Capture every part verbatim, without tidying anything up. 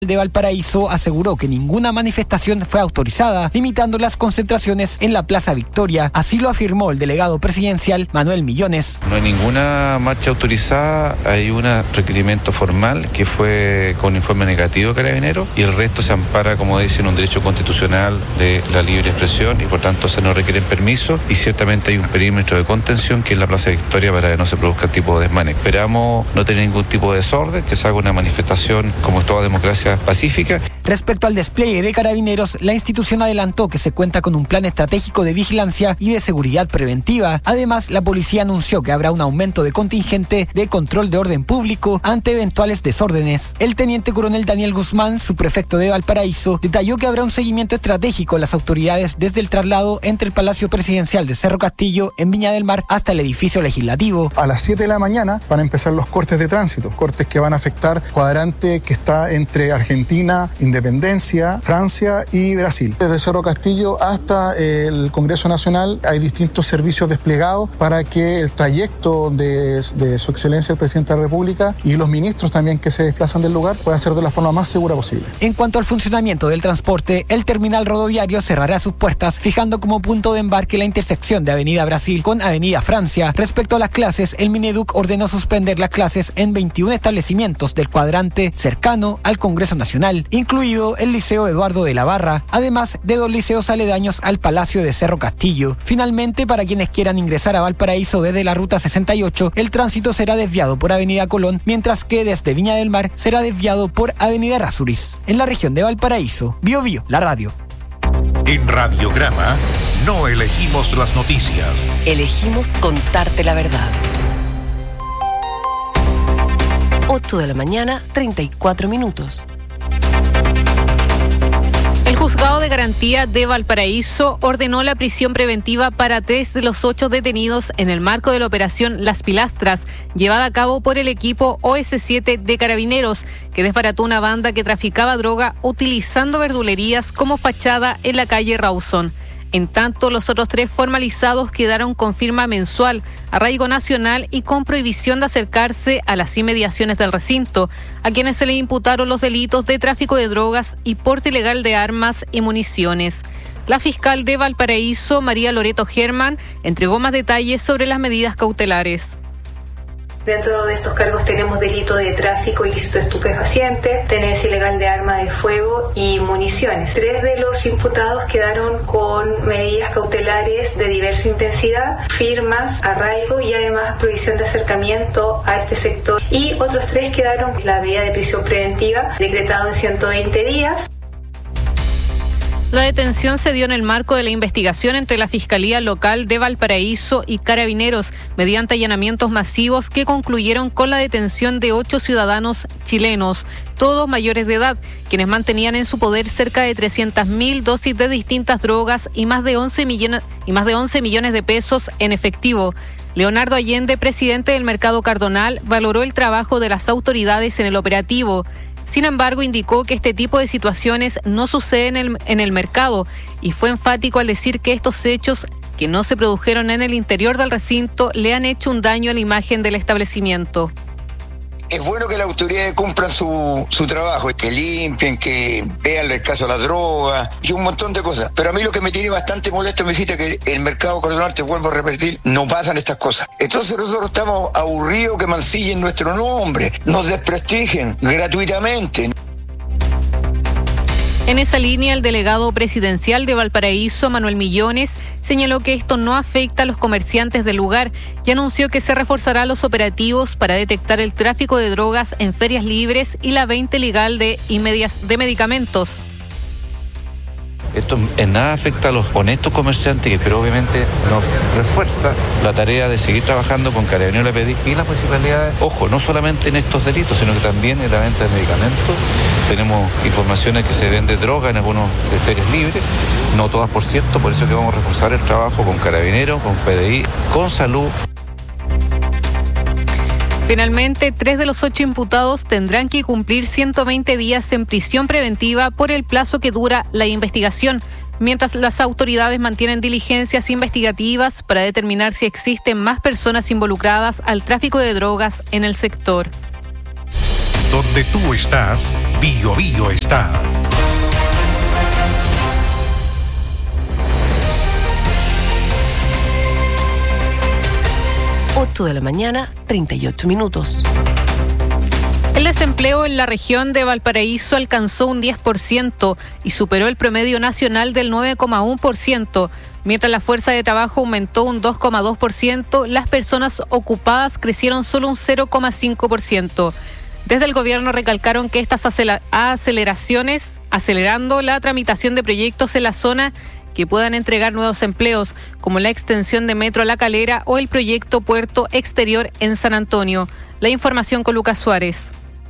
de Valparaíso aseguró que ninguna manifestación fue autorizada, limitando las concentraciones en la Plaza Victoria. Así lo afirmó el delegado presidencial Manuel Millones. No hay ninguna marcha autorizada, hay un requerimiento formal que fue con informe negativo de Carabineros y el resto se ampara, como dicen, un derecho constitucional de la libre expresión y por tanto se no requieren permiso y ciertamente hay un perímetro de contención que es la Plaza Victoria para que no se produzca tipo de desmanes. Esperamos no tener ningún tipo de desorden, que se haga una manifestación como toda democracia pacífica. Respecto al despliegue de Carabineros, la institución adelantó que se cuenta con un plan estratégico de vigilancia y de seguridad preventiva. Además, la policía anunció que habrá un aumento de contingente de control de orden público ante eventuales desórdenes. El teniente coronel Daniel Guzmán, subprefecto de Valparaíso, detalló que habrá un seguimiento estratégico de las autoridades desde el traslado entre el Palacio Presidencial de Cerro Castillo en Viña del Mar hasta el edificio legislativo. A las siete de la mañana van a empezar los cortes de tránsito, cortes que van a afectar cuadrante que está entre Argentina, Independencia, Francia y Brasil. Desde Cerro Castillo hasta el Congreso Nacional hay distintos servicios desplegados para que el trayecto de, de su excelencia el presidente de la República y los ministros también que se desplazan del lugar pueda ser de la forma más segura posible. En cuanto al funcionamiento del transporte, el terminal rodoviario cerrará sus puertas, fijando como punto de embarque la intersección de Avenida Brasil con Avenida Francia. Respecto a las clases, el Mineduc ordenó suspender las clases en veintiún establecimientos del cuadrante cercano al Congreso Nacional, incluido el Liceo Eduardo de la Barra, además de dos liceos aledaños al Palacio de Cerro Castillo. Finalmente, para quienes quieran ingresar a Valparaíso desde la Ruta sesenta y ocho, el tránsito será desviado por Avenida Colón, mientras que desde Viña del Mar será desviado por Avenida Errázuriz. En la región de Valparaíso, Bio Bio, la radio. En Radiograma no elegimos las noticias. Elegimos contarte la verdad. ocho de la mañana, treinta y cuatro minutos. El Juzgado de Garantía de Valparaíso ordenó la prisión preventiva para tres de los ocho detenidos en el marco de la operación Las Pilastras, llevada a cabo por el equipo O S siete de Carabineros, que desbarató una banda que traficaba droga utilizando verdulerías como fachada en la calle Rawson. En tanto, los otros tres formalizados quedaron con firma mensual, arraigo nacional y con prohibición de acercarse a las inmediaciones del recinto, a quienes se le imputaron los delitos de tráfico de drogas y porte ilegal de armas y municiones. La fiscal de Valparaíso, María Loreto Germán, entregó más detalles sobre las medidas cautelares. Dentro de estos cargos tenemos delito de tráfico ilícito de estupefacientes, tenencia ilegal de arma de fuego y municiones. Tres de los imputados quedaron con medidas cautelares de diversa intensidad, firmas, arraigo y además prohibición de acercamiento a este sector. Y otros tres quedaron con la medida de prisión preventiva decretado en ciento veinte días. La detención se dio en el marco de la investigación entre la Fiscalía Local de Valparaíso y Carabineros, mediante allanamientos masivos que concluyeron con la detención de ocho ciudadanos chilenos, todos mayores de edad, quienes mantenían en su poder cerca de trescientas mil dosis de distintas drogas y más de once millones, y más de once millones de pesos en efectivo. Leonardo Allende, presidente del Mercado Cardonal, valoró el trabajo de las autoridades en el operativo. Sin embargo, indicó que este tipo de situaciones no suceden en el, en el mercado y fue enfático al decir que estos hechos, que no se produjeron en el interior del recinto, le han hecho un daño a la imagen del establecimiento. Es bueno que las autoridades cumplan su, su trabajo, que limpien, que vean el caso de la droga y un montón de cosas. Pero a mí lo que me tiene bastante molesto, me dijiste que el mercado cardonal, te vuelvo a repetir, no pasan estas cosas. Entonces nosotros estamos aburridos que mancillen nuestro nombre, nos desprestigien gratuitamente. En esa línea, el delegado presidencial de Valparaíso, Manuel Millones, señaló que esto no afecta a los comerciantes del lugar y anunció que se reforzará los operativos para detectar el tráfico de drogas en ferias libres y la venta ilegal de, de medicamentos. Esto en nada afecta a los honestos comerciantes, pero obviamente nos refuerza la tarea de seguir trabajando con Carabineros, la P D I y las municipalidades. Ojo, no solamente en estos delitos, sino que también en la venta de medicamentos. Tenemos informaciones que se vende droga en algunas ferias libres, no todas por cierto, por eso que vamos a reforzar el trabajo con Carabineros, con P D I, con Salud. Finalmente, tres de los ocho imputados tendrán que cumplir ciento veinte días en prisión preventiva por el plazo que dura la investigación, mientras las autoridades mantienen diligencias investigativas para determinar si existen más personas involucradas al tráfico de drogas en el sector. Donde tú estás, Bio Bio está. ocho de la mañana, treinta y ocho minutos. El desempleo en la región de Valparaíso alcanzó un diez por ciento y superó el promedio nacional del nueve coma uno por ciento. Mientras la fuerza de trabajo aumentó un dos coma dos por ciento, las personas ocupadas crecieron solo un cero coma cinco por ciento. Desde el gobierno recalcaron que estas aceleraciones, acelerando la tramitación de proyectos en la zona que puedan entregar nuevos empleos, como la extensión de Metro La Calera o el proyecto Puerto Exterior en San Antonio. La información con Lucas Suárez.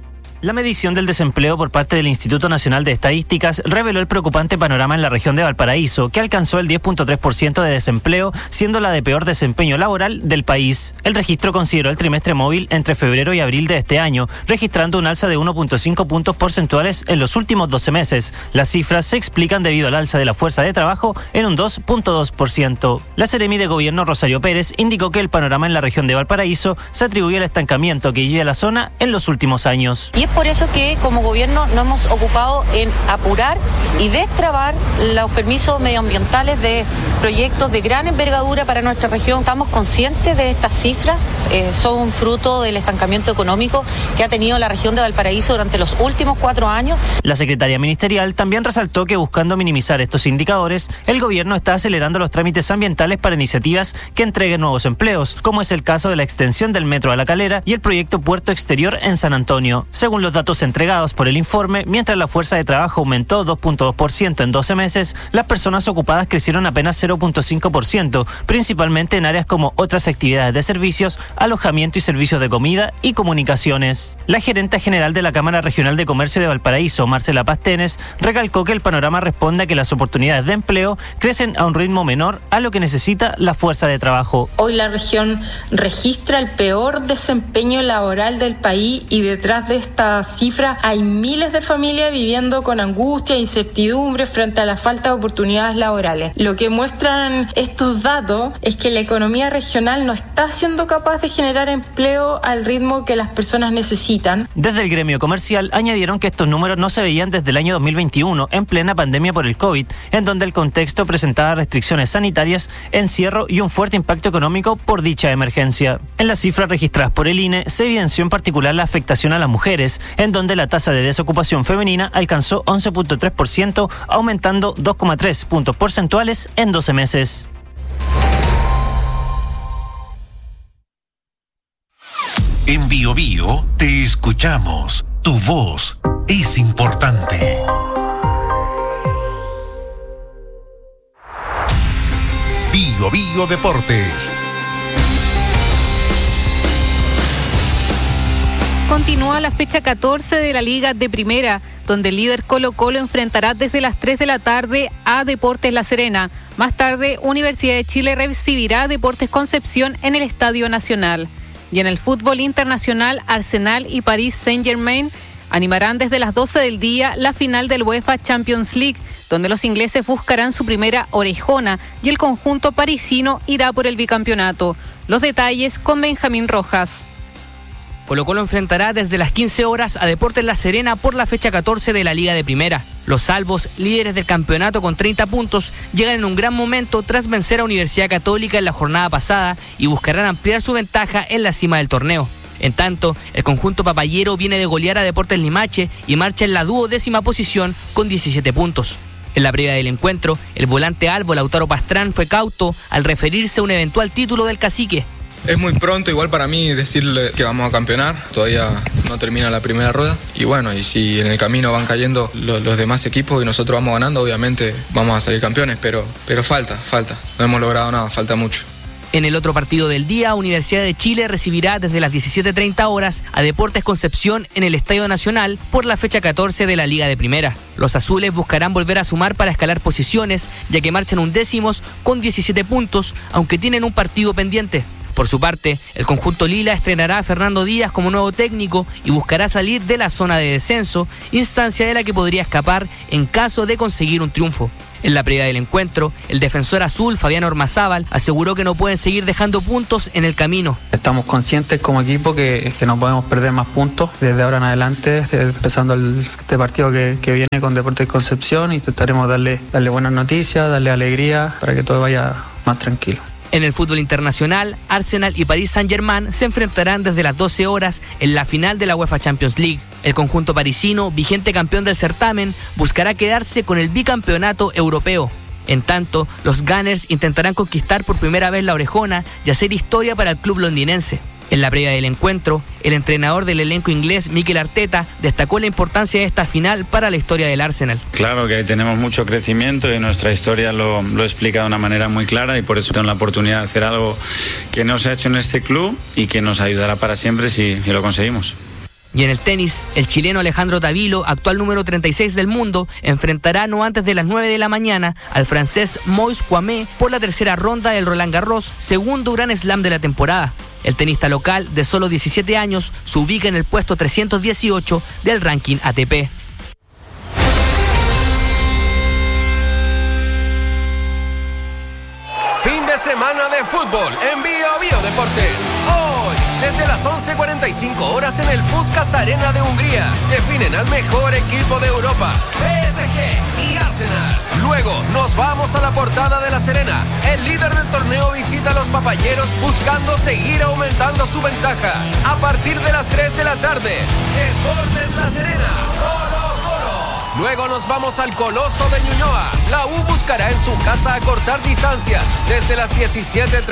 La medición del desempleo por parte del Instituto Nacional de Estadísticas reveló el preocupante panorama en la región de Valparaíso, que alcanzó el diez punto tres por ciento de desempleo, siendo la de peor desempeño laboral del país. El registro consideró el trimestre móvil entre febrero y abril de este año, registrando un alza de uno punto cinco puntos porcentuales en los últimos doce meses. Las cifras se explican debido al alza de la fuerza de trabajo en un dos punto dos por ciento. La Seremi de Gobierno Rosario Pérez indicó que el panorama en la región de Valparaíso se atribuye al estancamiento que vive la zona en los últimos años. Y es por eso que como gobierno nos hemos ocupado en apurar y destrabar los permisos medioambientales de proyectos de gran envergadura para nuestra región. Estamos conscientes de estas cifras, eh, son un fruto del estancamiento económico que ha tenido la región de Valparaíso durante los últimos cuatro años. La secretaria ministerial también resaltó que buscando minimizar estos indicadores, el gobierno está acelerando los trámites ambientales para iniciativas que entreguen nuevos empleos, como es el caso de la extensión del Metro a La Calera y el proyecto Puerto Exterior en San Antonio. Según los datos entregados por el informe, mientras la fuerza de trabajo aumentó dos punto dos por ciento en doce meses, las personas ocupadas crecieron apenas cero punto cinco por ciento, principalmente en áreas como otras actividades de servicios, alojamiento y servicios de comida y comunicaciones. La gerente general de la Cámara Regional de Comercio de Valparaíso, Marcela Pastenes, recalcó que el panorama responde a que las oportunidades de empleo crecen a un ritmo menor a lo que necesita la fuerza de trabajo. Hoy la región registra el peor desempeño laboral del país y detrás de esta cifra hay miles de familias viviendo con angustia e incertidumbre frente a la falta de oportunidades laborales. Lo que muestran estos datos es que la economía regional no está siendo capaz de generar empleo al ritmo que las personas necesitan. Desde el gremio comercial añadieron que estos números no se veían desde el año dos mil veintiuno, en plena pandemia por el COVID, en donde el contexto presentaba restricciones sanitarias, encierro y un fuerte impacto económico por dicha emergencia. En las cifras registradas por el I N E se evidenció en particular la afectación a las mujeres, en donde la tasa de desocupación femenina alcanzó once punto tres por ciento, aumentando dos coma tres puntos porcentuales en doce meses. En Bio Bio te escuchamos. Tu voz es importante. Bio Bio Deportes. Continúa la fecha catorce de la Liga de Primera, donde el líder Colo Colo enfrentará desde las tres de la tarde a Deportes La Serena. Más tarde, Universidad de Chile recibirá a Deportes Concepción en el Estadio Nacional. Y en el fútbol internacional, Arsenal y Paris Saint-Germain animarán desde las doce del día la final del UEFA Champions League, donde los ingleses buscarán su primera orejona y el conjunto parisino irá por el bicampeonato. Los detalles con Benjamín Rojas. Colo Colo enfrentará desde las quince horas a Deportes La Serena por la fecha catorce de la Liga de Primera. Los salvos, líderes del campeonato con treinta puntos, llegan en un gran momento tras vencer a Universidad Católica en la jornada pasada y buscarán ampliar su ventaja en la cima del torneo. En tanto, el conjunto papayero viene de golear a Deportes Limache y marcha en la duodécima posición con diecisiete puntos. En la previa del encuentro, el volante albo Lautaro Pastrán fue cauto al referirse a un eventual título del Cacique. Es muy pronto igual para mí decirle que vamos a campeonar, todavía no termina la primera rueda y bueno, y si en el camino van cayendo los, los demás equipos y nosotros vamos ganando, obviamente vamos a salir campeones, pero, pero falta, falta, no hemos logrado nada, falta mucho. En el otro partido del día, Universidad de Chile recibirá desde las diecisiete treinta horas a Deportes Concepción en el Estadio Nacional por la fecha catorce de la Liga de Primera. Los azules buscarán volver a sumar para escalar posiciones, ya que marchan undécimos con diecisiete puntos, aunque tienen un partido pendiente. Por su parte, el conjunto lila estrenará a Fernando Díaz como nuevo técnico y buscará salir de la zona de descenso, instancia de la que podría escapar en caso de conseguir un triunfo. En la previa del encuentro, el defensor azul, Fabián Ormazábal, aseguró que no pueden seguir dejando puntos en el camino. Estamos conscientes como equipo que, que no podemos perder más puntos desde ahora en adelante, empezando el, este partido que, que viene con Deportes Concepción, y intentaremos darle, darle buenas noticias, darle alegría para que todo vaya más tranquilo. En el fútbol internacional, Arsenal y Paris Saint-Germain se enfrentarán desde las doce horas en la final de la UEFA Champions League. El conjunto parisino, vigente campeón del certamen, buscará quedarse con el bicampeonato europeo. En tanto, los Gunners intentarán conquistar por primera vez la orejona y hacer historia para el club londinense. En la previa del encuentro, el entrenador del elenco inglés, Mikel Arteta, destacó la importancia de esta final para la historia del Arsenal. Claro que tenemos mucho crecimiento y nuestra historia lo, lo explica de una manera muy clara, y por eso tengo la oportunidad de hacer algo que no se ha hecho en este club y que nos ayudará para siempre si, si lo conseguimos. Y en el tenis, el chileno Alejandro Tavilo, actual número treinta y seis del mundo, enfrentará no antes de las nueve de la mañana al francés Moïse Kouamé por la tercera ronda del Roland Garros, segundo Grand Slam de la temporada. El tenista local, de solo diecisiete años, se ubica en el puesto trescientos dieciocho del ranking A T P. Fin de semana de fútbol en Bio Bio Deportes. Hoy, desde las once cuarenta y cinco horas en el Puskás Arena de Hungría, definen al mejor equipo de Europa, P S G y Arsenal. Luego nos vamos a la Portada de La Serena. El líder del torneo visita a los papayeros buscando seguir aumentando su ventaja. A partir de las tres de la tarde, Deportes La Serena. Colo Colo. Luego nos vamos al Coloso de Ñuñoa. La U buscará en su casa acortar distancias desde las diecisiete treinta.